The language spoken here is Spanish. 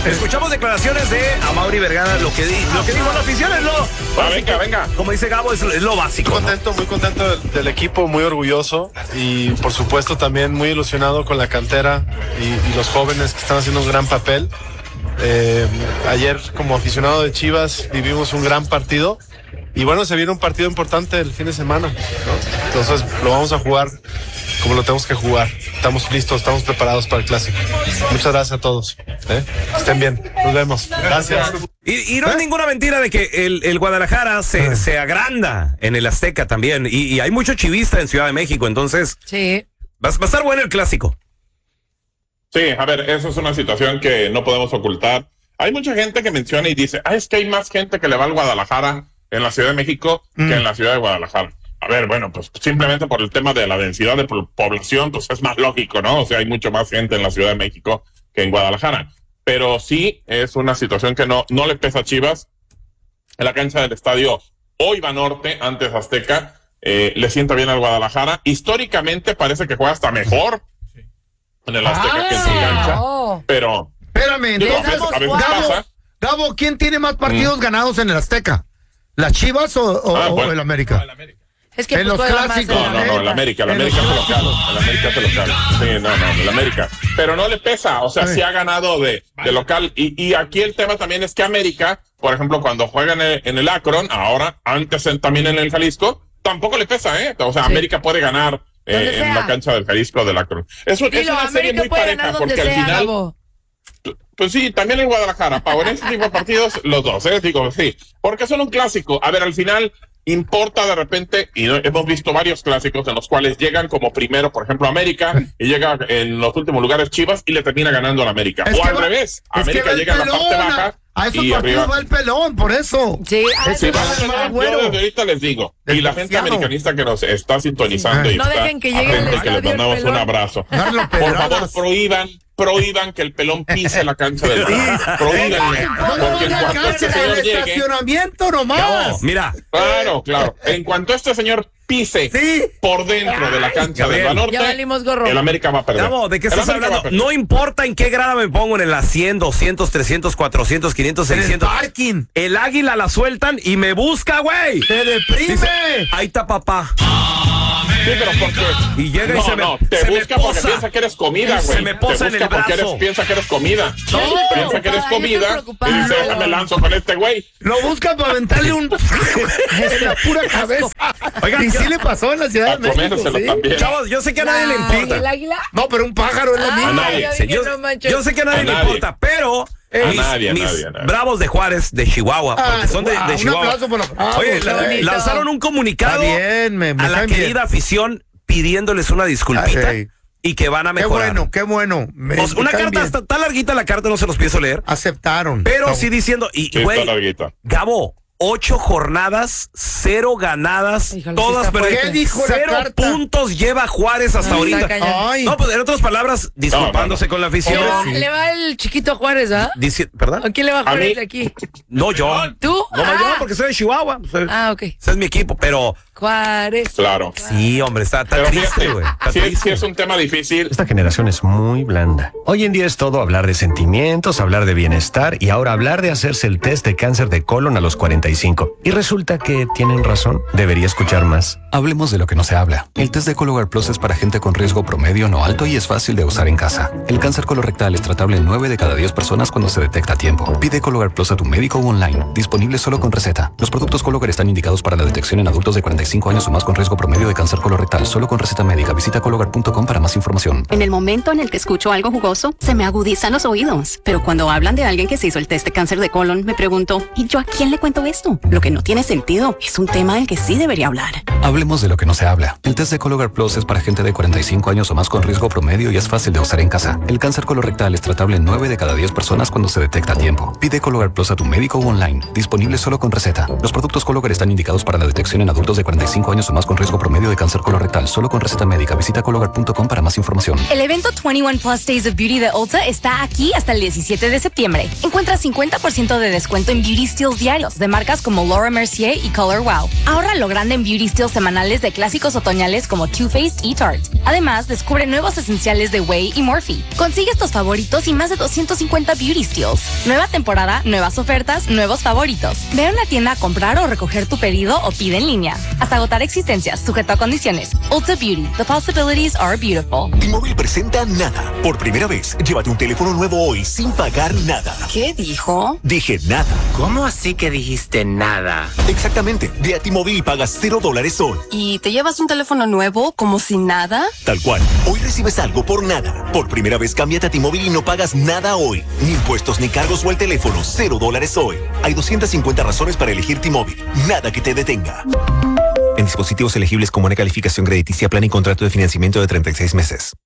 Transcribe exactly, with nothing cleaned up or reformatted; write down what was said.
Escuchamos declaraciones de Amaury Vergara, lo que, di, lo que dijo la afición es lo... Ah, venga, venga. Como dice Gabo, es, es lo básico. Muy contento, ¿no? muy contento del, del equipo, muy orgulloso y por supuesto también muy ilusionado con la cantera y, y los jóvenes que están haciendo un gran papel. Eh, ayer como aficionado de Chivas vivimos un gran partido y bueno, se viene un partido importante el fin de semana, ¿no? Entonces lo vamos a jugar como lo tenemos que jugar. Estamos listos, estamos preparados para el clásico. Muchas gracias a todos. ¿eh? Estén bien, nos vemos. Gracias. Y, y no es ninguna mentira de que el, el Guadalajara se, se agranda en el Azteca también y, y hay mucho chivista en Ciudad de México, entonces sí. va, va a estar bueno el clásico. Sí, a ver, eso es una situación que no podemos ocultar. Hay mucha gente que menciona y dice, ah, es que hay más gente que le va al Guadalajara en la Ciudad de México mm. que en la Ciudad de Guadalajara. A ver, bueno, pues simplemente por el tema de la densidad de población, pues es más lógico, ¿no? O sea, hay mucho más gente en la Ciudad de México que en Guadalajara. Pero sí es una situación que no, no le pesa a Chivas. En la cancha del estadio hoy Banorte, antes Azteca, eh, le sienta bien al Guadalajara. Históricamente parece que juega hasta mejor en el Azteca ah, que en su cancha, oh. pero... Espérame, digo, a veces, a veces Gabo, pasa. Gabo, ¿quién tiene más partidos mm. ganados en el Azteca? ¿Las Chivas o, o, ah, bueno. o el América? No, el América. Es que en los clásicos. No, no, no, el América, el América es local. El América es local. Sí, no, no, el América. Pero no le pesa, o sea, sí, sí ha ganado de, de local. Y, y aquí el tema también es que América, por ejemplo, cuando juega en el, en el Akron, ahora, antes en, también en el Jalisco, tampoco le pesa, ¿eh? O sea, sí. América puede ganar eh, en la cancha del Jalisco del Akron. Es, un, es una serie muy pareja, porque al final... Algo. Pues sí, también en Guadalajara, Pau, en este tipo de partidos, los dos, ¿eh? Digo, sí, porque son un clásico. A ver, al final... importa de repente, y hemos visto varios clásicos en los cuales llegan como primero, por ejemplo, América, y llega en los últimos lugares Chivas y le termina ganando a la América. Es o al va, revés, América llega a la parte baja. A esos partidos arriba va el pelón, por eso. Sí, sí va a ganar, yo desde ahorita les digo. Y la gente americanista que nos está sintonizando sí. y no está dejen que llegue el que les mandamos un abrazo. Por favor, prohíban prohíban que el pelón pise la cancha del Guadalajara. Prohíbanle. Porque en cuanto este señor llegue... estacionamiento nomás. No, mira. Claro, claro. En cuanto este señor pise sí. por dentro de la cancha del Banorte, el América va a perder. Gabo, ¿de qué estás hablando? No importa en qué grada me pongo, en el cien, doscientos, trescientos, cuatrocientos, quinientos, seiscientos. El parking. El águila la sueltan y me busca, güey. Se deprime. Dice, ahí está papá. Sí, pero porque... Y llega no, y se no, me te busca porque piensa que eres comida, güey. Se me posa en el brazo. Porque eres, piensa que eres comida. No, piensa que eres comida y dice, déjame lanzo con este güey. Lo busca para aventarle un... es la pura cabeza. Oigan, y sí le pasó en la Ciudad de México, ¿sí? También. Chavos, yo sé que a nadie le importa. ¿El águila? No, pero un pájaro es lo mismo. A nadie. Sí, yo, yo sé que a nadie a le nadie. importa, pero... Eh, a mis, nadie, a mis nadie, a nadie. Bravos de Juárez, de Chihuahua, porque ah, son de, wow, de Chihuahua. Un aplauso por los bravos. Oye, la, lanzaron un comunicado bien, me, me a la querida bien. afición pidiéndoles una disculpita ay, ay. y que van a mejorar. Qué bueno, qué bueno. Me, pues una carta está tan larguita la carta, no se los pienso leer. Aceptaron. Pero no. sí diciendo, y güey, sí, Gabo, ocho jornadas, cero ganadas, Híjole, todas perdidas. ¿Qué dijo cero la carta? puntos lleva Juárez hasta ay, ahorita. Ay. No, pues en otras palabras, disculpándose no, no, no. con la afición. Le va, sí. le va el chiquito Juárez, ¿ah? ¿eh? Dici- ¿Perdón? ¿A quién le va Juárez aquí? No, yo. ¿Tú? No, ah. yo, porque soy de Chihuahua. Soy, ah, ok. Ese es mi equipo, pero... Juárez. Claro. Sí, hombre, está, está triste, güey. Sí, sí es un tema difícil. Esta generación es muy blanda. Hoy en día es todo hablar de sentimientos, hablar de bienestar y ahora hablar de hacerse el test de cáncer de colon a los cuarenta y cinco. Y resulta que tienen razón. Debería escuchar más. Hablemos de lo que no se habla. El test de Cologuard Plus es para gente con riesgo promedio no alto y es fácil de usar en casa. El cáncer colorectal es tratable en nueve de cada diez personas cuando se detecta a tiempo. Pide Cologuard Plus a tu médico o online. Disponible solo con receta. Los productos Cologuard están indicados para la detección en adultos de cuarenta y cinco años o más con riesgo promedio de cáncer colorectal, solo con receta médica. Visita cologuard punto com para más información. En el momento en el que escucho algo jugoso, se me agudizan los oídos. Pero cuando hablan de alguien que se hizo el test de cáncer de colon, me pregunto, ¿y yo a quién le cuento esto? Lo que no tiene sentido. Es un tema del que sí debería hablar. Hablemos de lo que no se habla. El test de Cologuard Plus es para gente de cuarenta y cinco años o más con riesgo promedio y es fácil de usar en casa. El cáncer colorectal es tratable en nueve de cada diez personas cuando se detecta a tiempo. Pide Cologuard Plus a tu médico o online. Disponible solo con receta. Los productos Cologuard están indicados para la detección en adultos de cuarenta cuarenta y cinco años o más con riesgo promedio de cáncer colorectal. Solo con receta médica. Visita Cologuard punto com para más información. El evento veintiuno Plus Days of Beauty de Ulta está aquí hasta el diecisiete de septiembre. Encuentra cincuenta por ciento de descuento en Beauty Steals diarios de marcas como Laura Mercier y Color Wow. Ahorra lo grande en Beauty Steals semanales de clásicos otoñales como Too Faced y Tarte. Además, descubre nuevos esenciales de Way y Morphe. Consigue estos favoritos y más de doscientos cincuenta Beauty Steals. Nueva temporada, nuevas ofertas, nuevos favoritos. Ve a una tienda a comprar o recoger tu pedido o pide en línea. Hasta agotar existencias, sujeto a condiciones. Ulta Beauty. The possibilities are beautiful. T-Mobile presenta Nada. Por primera vez, llévate un teléfono nuevo hoy sin pagar nada. ¿Qué dijo? Dije nada. ¿Cómo así que dijiste nada? Exactamente. Ve a T-Mobile y pagas cero dólares hoy. ¿Y te llevas un teléfono nuevo como si nada? Tal cual. Hoy recibes algo por nada. Por primera vez, cámbiate a T-Mobile y no pagas nada hoy. Ni impuestos ni cargos o el teléfono. Cero dólares hoy. Hay doscientas cincuenta razones para elegir T-Mobile. Nada que te detenga. En dispositivos elegibles con buena calificación crediticia, plan y contrato de financiamiento de treinta y seis meses.